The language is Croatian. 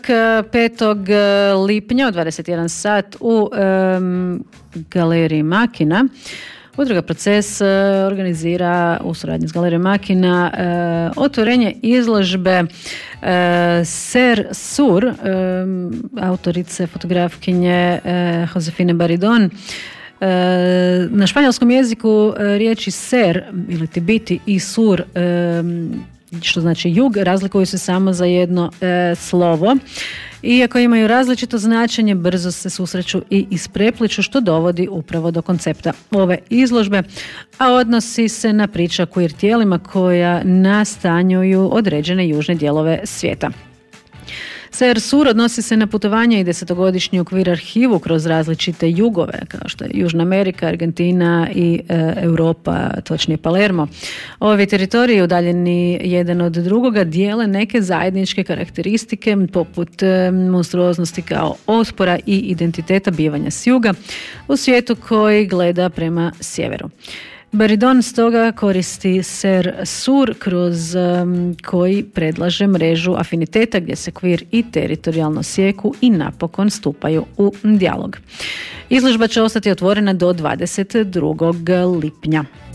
5. lipnja od 21 sat u Galeriji Makina. Udruga Proces organizira u suradnji s Galerijom Makina otvorenje izložbe Ser Sur, autorice, fotografkinje Josefine Baridon. Na španjolskom jeziku riječi ser ili ti biti i sur, što znači jug, razlikuju se samo za jedno slovo. Iako imaju različito značenje, brzo se susreću i isprepliču, što dovodi upravo do koncepta ove izložbe, a odnosi se na priča o queer tijelima koja nastanjuju određene južne dijelove svijeta. Ser Sur odnosi se na putovanje i 10-godišnji okvir arhivu kroz različite jugove, kao što je Južna Amerika, Argentina i Europa, točnije Palermo. Ovi teritoriji, udaljeni jedan od drugoga, dijele neke zajedničke karakteristike poput monstruoznosti kao otpora i identiteta bivanja s juga u svijetu koji gleda prema sjeveru. Baridon stoga koristi Ser Sur kroz koji predlaže mrežu afiniteta gdje se queer i teritorijalno sjeku i napokon stupaju u dijalog. Izložba će ostati otvorena do 22. lipnja.